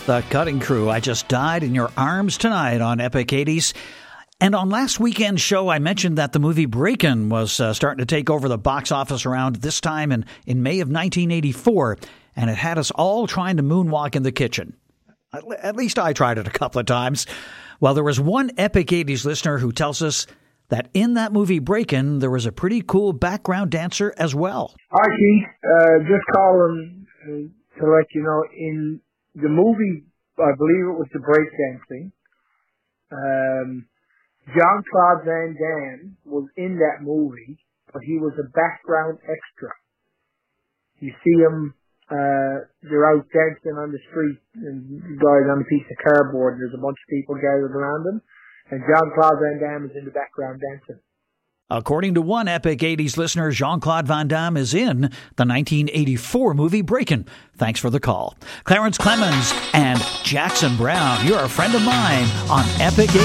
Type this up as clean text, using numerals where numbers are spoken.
The Cutting Crew, I Just Died in Your Arms Tonight on Epic 80s. And on last weekend's show, I mentioned that the movie Breakin' was starting to take over the box office around this time in May of 1984, and it had us all trying to moonwalk in the kitchen. At least I tried it a couple of times. Well, there was one Epic 80s listener who tells us that in that movie Breakin', there was a pretty cool background dancer as well. Hi, Keith. Just calling to let you know, in the movie, I believe it was the breakdancing, Jean-Claude Van Damme was in that movie, but he was a background extra. You see him, they're out dancing on the street, and the guy's on a piece of cardboard, and there's a bunch of people gathered around him, and Jean-Claude Van Damme is in the background dancing. According to one Epic 80s listener, Jean-Claude Van Damme is in the 1984 movie Breakin'. Thanks for the call. Clarence Clemens and Jackson Brown, you're a friend of mine on Epic 80s.